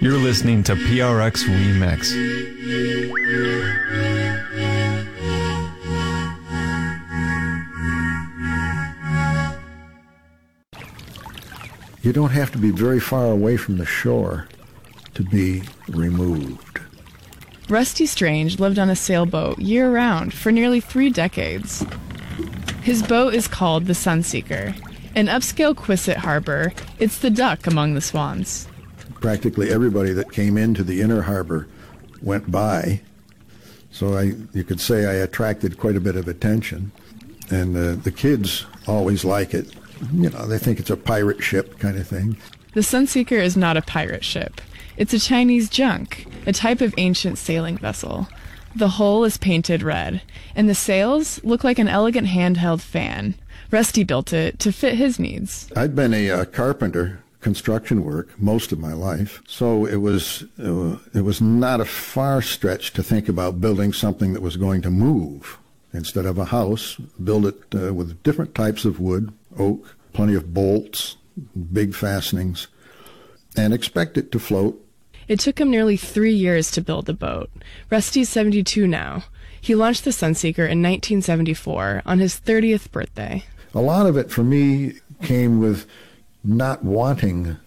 You're listening to PRX Remix. You don't have to be very far away from the shore to be removed. Rusty Strange lived on a sailboat year-round for nearly 3 decades. His boat is called the Sunseeker. An upscale Quisset harbor, it's the duck among the swans. Practically everybody that came into the inner harbor went by, so you could say I attracted quite a bit of attention. And the kids always like it. You know, they think it's a pirate ship kind of thing. The Sunseeker is not a pirate ship. It's a Chinese junk, a type of ancient sailing vessel. The hull is painted red, and the sails look like an elegant handheld fan. Rusty built it to fit his needs. I'd been a carpenter, construction work, most of my life, so it was not a far stretch to think about building something that was going to move. Instead of a house, build it with different types of wood, oak, plenty of bolts, big fastenings, and expect it to float. It took him nearly 3 years to build the boat. Rusty's 72 now. He launched the Sunseeker in 1974 on his 30th birthday. A lot of it for me came with not wanting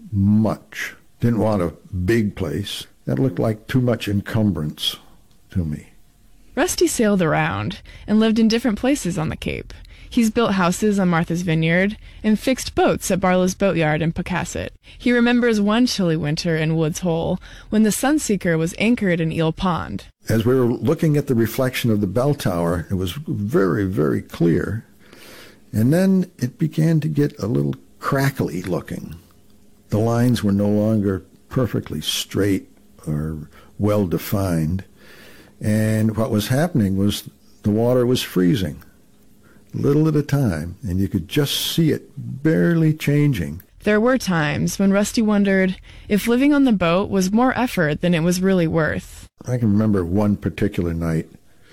much. Didn't want a big place. That looked like too much encumbrance to me. Rusty sailed around and lived in different places on the Cape. He's built houses on Martha's Vineyard and fixed boats at Barlow's Boatyard in Pocasset. He remembers one chilly winter in Woods Hole when the Sunseeker was anchored in Eel Pond. As we were looking at the reflection of the bell tower, it was very, very clear. And then it began to get a little crackly looking. The lines were no longer perfectly straight or well defined. And what was happening was the water was freezing, little at a time, and you could just see it barely changing. There were times when Rusty wondered if living on the boat was more effort than it was really worth. I can remember one particular night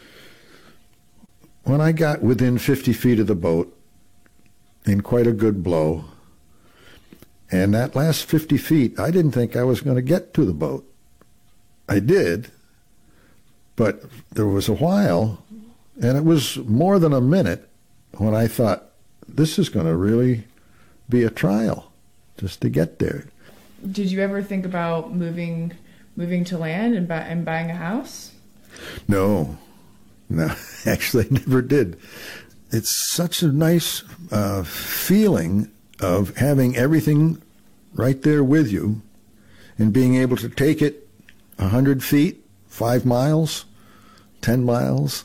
when I got within 50 feet of the boat in quite a good blow, and that last 50 feet, I didn't think I was going to get to the boat. I did. But there was a while, and it was more than a minute, when I thought, this is going to really be a trial just to get there. Did you ever think about moving to land and buying a house? No, actually I never did. It's such a nice feeling of having everything right there with you and being able to take it 100 feet, 5 miles, 10 miles,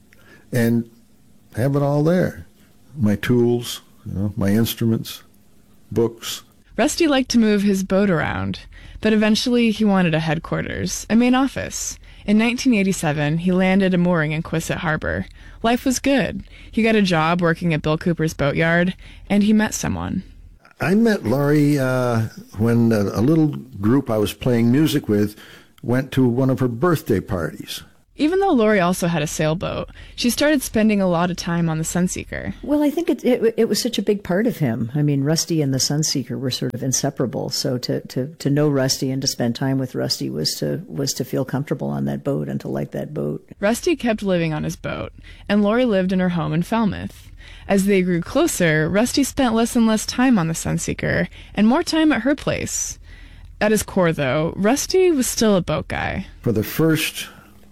and have it all there. My tools, my instruments, books. Rusty liked to move his boat around, but eventually he wanted a headquarters, a main office. In 1987, he landed a mooring in Quisset Harbor. Life was good. He got a job working at Bill Cooper's boatyard, and he met someone. I met Laurie when a little group I was playing music with went to one of her birthday parties. Even though Laurie also had a sailboat, she started spending a lot of time on the Sunseeker. Well, I think it was such a big part of him. I mean, Rusty and the Sunseeker were sort of inseparable. So to know Rusty and to spend time with Rusty was to feel comfortable on that boat and to like that boat. Rusty kept living on his boat, and Laurie lived in her home in Falmouth. As they grew closer, Rusty spent less and less time on the Sunseeker and more time at her place. At his core, though, Rusty was still a boat guy. For the first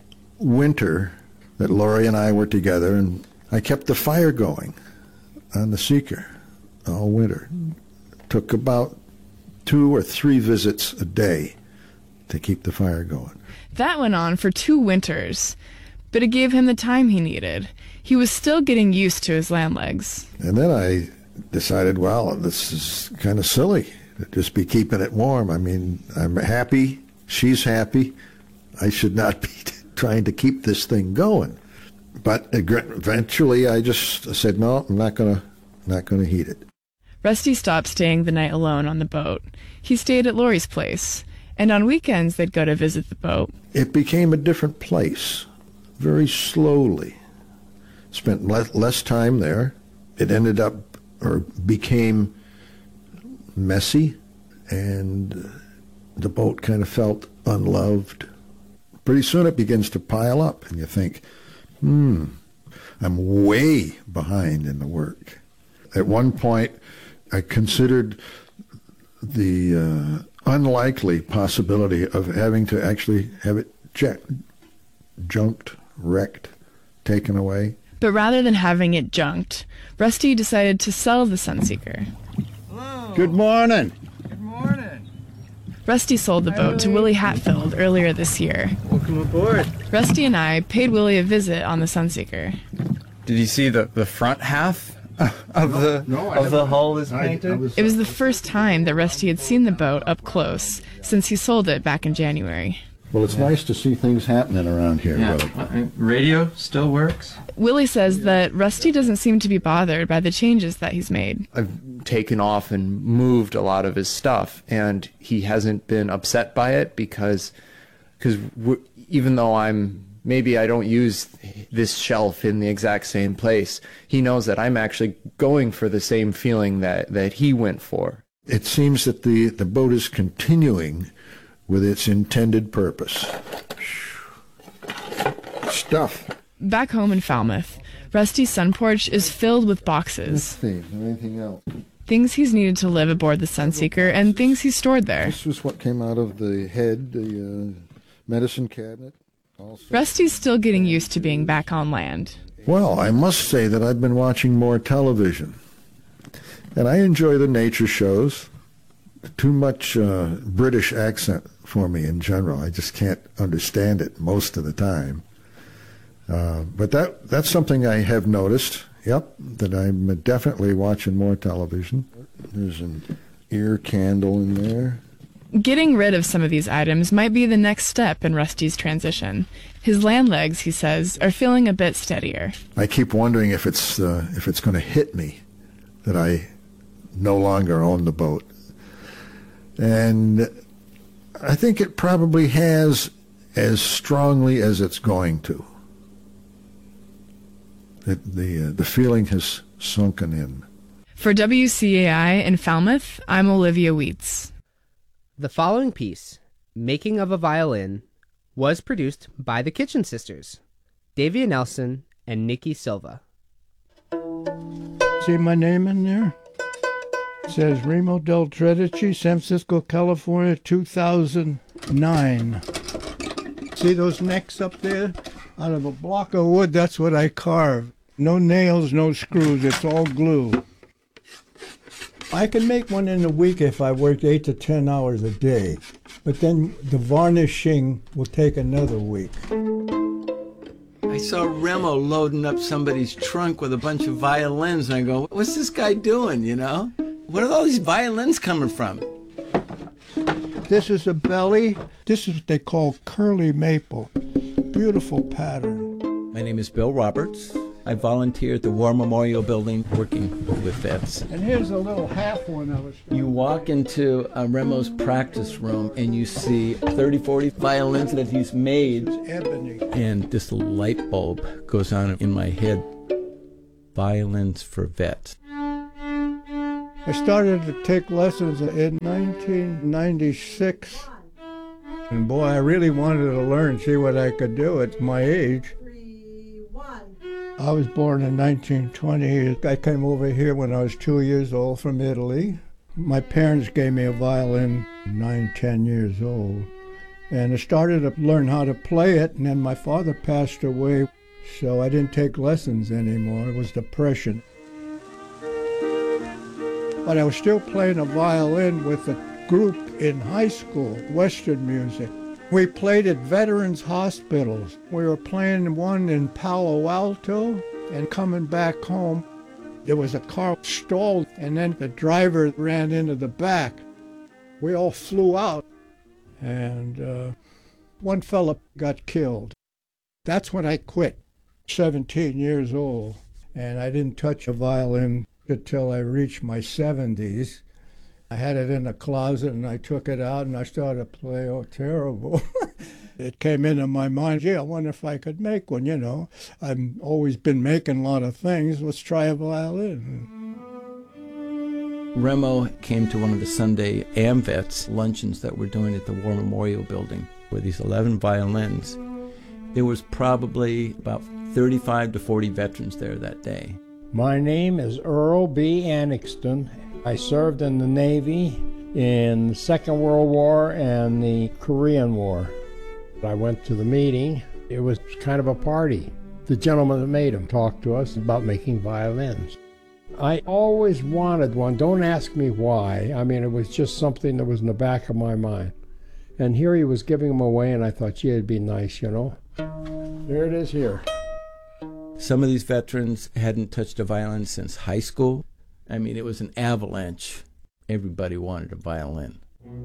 winter that Laurie and I were together, and I kept the fire going on the Seeker all winter. It took about 2 or 3 visits a day to keep the fire going. That went on for 2 winters, but it gave him the time he needed. He was still getting used to his land legs. And then I decided, well, this is kind of silly to just be keeping it warm. I mean, I'm happy, she's happy. I should not be trying to keep this thing going. But eventually I just said, no, I'm not gonna heat it. Rusty stopped staying the night alone on the boat. He stayed at Laurie's place, and on weekends they'd go to visit the boat. It became a different place, very slowly. Spent less time there. It ended up, or became, messy and the boat kind of felt unloved. Pretty soon it begins to pile up, and you think, I'm way behind in the work. At one point, I considered the unlikely possibility of having to actually have it junked, wrecked, taken away. But rather than having it junked, Rusty decided to sell the Sunseeker. Hello. Good morning. Good morning. Rusty sold the boat to Willie Hatfield earlier this year. Welcome aboard. Rusty and I paid Willie a visit on the Sunseeker. Did you see the front half of the hull is painted? It was the first time that Rusty had seen the boat up close since he sold it back in January. Well, it's nice to see things happening around here, Willie. Radio still works. Willie says that Rusty doesn't seem to be bothered by the changes that he's made. I've taken off and moved a lot of his stuff, and he hasn't been upset by it because even though maybe I don't use this shelf in the exact same place, he knows that I'm actually going for the same feeling that he went for. It seems that the boat is continuing with its intended purpose. Stuff. Back home in Falmouth, Rusty's sun porch is filled with Let's boxes. see, anything else? Things he's needed to live aboard the Sunseeker and things he's stored there. This was what came out of the head, the medicine cabinet. Also. Rusty's still getting used to being back on land. Well, I must say that I've been watching more television. And I enjoy the nature shows. Too much British accent for me in general. I just can't understand it most of the time. But that's something I have noticed, that I'm definitely watching more television. There's an ear candle in there. Getting rid of some of these items might be the next step in Rusty's transition. His land legs, he says, are feeling a bit steadier. I keep wondering if it's going to hit me that I no longer own the boat. And I think it probably has, as strongly as it's going to. The feeling has sunken in. For WCAI in Falmouth, I'm Olivia Wheats. The following piece, Making of a Violin, was produced by the Kitchen Sisters, Davia Nelson and Nikki Silva. See my name in there? It says Remo Del Tredici, San Francisco, California, 2009. See those necks up there? Out of a block of wood, that's what I carved. No nails, no screws, it's all glue. I can make one in a week if I worked 8 to 10 hours a day, but then the varnishing will take another week. I saw Remo loading up somebody's trunk with a bunch of violins, and I go, what's this guy doing, you know? Where are all these violins coming from? This is a belly. This is what they call curly maple. Beautiful pattern. My name is Bill Roberts. I volunteer at the War Memorial Building working with vets. And here's a little half one I was... You walk into Remo's practice room and you see 30, 40 violins that he's made. It's ebony. And this light bulb goes on in my head. Violins for vets. I started to take lessons in 1996. And boy, I really wanted to learn, see what I could do at my age. I was born in 1920. I came over here when I was 2 years old from Italy. My parents gave me a violin 9, 10 years old. And I started to learn how to play it, and then my father passed away, so I didn't take lessons anymore. It was depression. But I was still playing a violin with a group in high school, Western music. We played at veterans hospitals. We were playing one in Palo Alto, and coming back home, there was a car stalled, and then the driver ran into the back. We all flew out, and one fella got killed. That's when I quit, 17 years old, and I didn't touch a violin until I reached my 70s. I had it in a closet, and I took it out, and I started to play. Oh, terrible. It came into my mind, gee, I wonder if I could make one, you know. I've always been making a lot of things. Let's try a violin. Remo came to one of the Sunday AMVETS luncheons that we're doing at the War Memorial Building with these 11 violins. There was probably about 35 to 40 veterans there that day. My name is Earl B. Annixton. I served in the Navy in the Second World War and the Korean War. I went to the meeting. It was kind of a party. The gentleman that made them talked to us about making violins. I always wanted one. Don't ask me why. I mean, it was just something that was in the back of my mind. And here he was giving them away, and I thought, gee, it'd be nice, you know. There it is here. Some of these veterans hadn't touched a violin since high school. I mean, it was an avalanche. Everybody wanted a violin.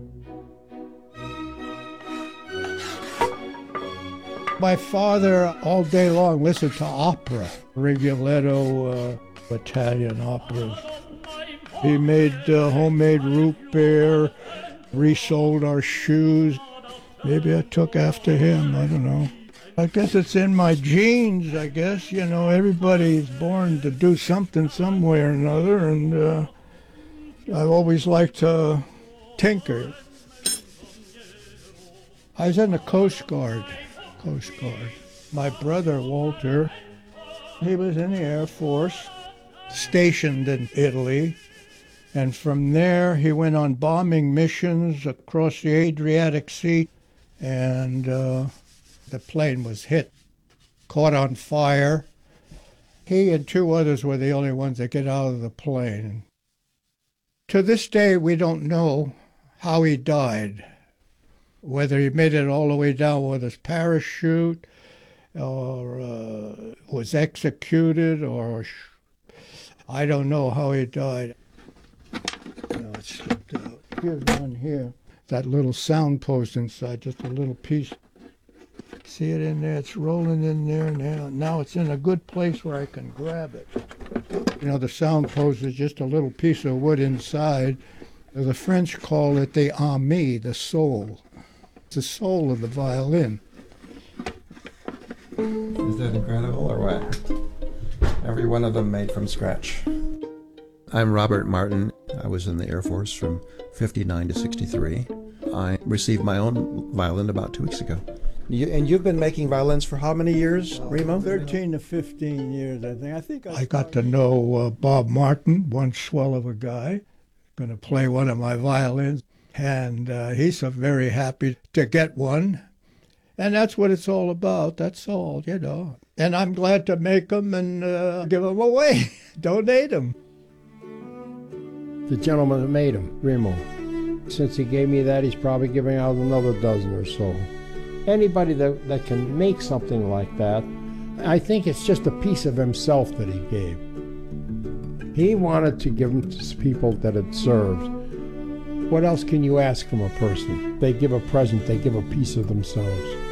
My father, all day long, listened to opera, Rigoletto, Italian operas. He made homemade root beer, resold our shoes. Maybe I took after him, I don't know. I guess it's in my genes, I guess. You know, everybody's born to do something some way or another, and I've always liked to tinker. I was in the Coast Guard. My brother, Walter, he was in the Air Force, stationed in Italy, and from there he went on bombing missions across the Adriatic Sea, and the plane was hit, caught on fire. He and two others were the only ones that get out of the plane. To this day, we don't know how he died, whether he made it all the way down with his parachute, or was executed, or I don't know how he died. No, it slipped out. Here's one here. That little sound post inside, just a little piece. See it in there? It's rolling in there now. Now it's in a good place where I can grab it. You know, the sound post is just a little piece of wood inside. The French call it the âme, the soul. It's the soul of the violin. Is that incredible or what? Every one of them made from scratch. I'm Robert Martin. I was in the Air Force from 59 to 63. I received my own violin about 2 weeks ago. And you've been making violins for how many years, Remo? 13 to 15 years, I think. I got to know Bob Martin, one swell of a guy, going to play one of my violins. And he's so very happy to get one. And that's what it's all about. That's all, you know. And I'm glad to make them and give them away, donate them. The gentleman that made them, Remo, since he gave me that, he's probably giving out another dozen or so. Anybody that can make something like that, I think it's just a piece of himself that he gave. He wanted to give them to people that had served. What else can you ask from a person? They give a present, they give a piece of themselves.